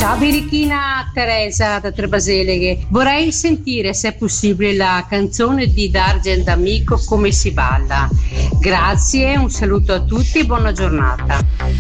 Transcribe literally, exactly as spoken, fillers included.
Ciao birichina, Teresa da Trebaseleghe. Vorrei sentire, se è possibile, la canzone di D'Argent Amico, Come si balla. Grazie, un saluto a tutti e buona giornata.